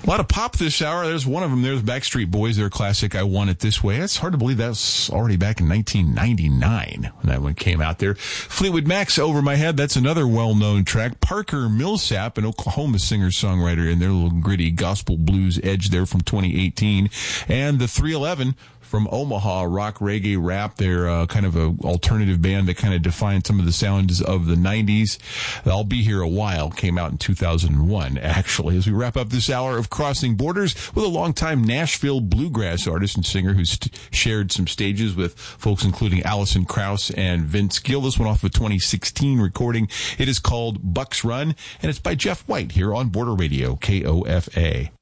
A lot of pop this hour. There's one of them. There's Backstreet Boys, their classic, I Want It This Way. It's hard to believe that's already back in 1999 when that one came out there. Fleetwood Mac's Over My Head. That's another well-known track. Parker Millsap, an Oklahoma singer-songwriter, in their little gritty gospel blues edge there from 2018. And the 311 from Omaha, rock, reggae, rap. They're kind of an alternative band that kind of defined some of the sounds of the 90s. I'll Be Here a While came out in 2001, actually, as we wrap up this hour of Crossing Borders with a longtime Nashville bluegrass artist and singer who's shared some stages with folks including Alison Krauss and Vince Gill. This one off of a 2016 recording. It is called Bucks Run, and it's by Jeff White here on Border Radio, KOFA.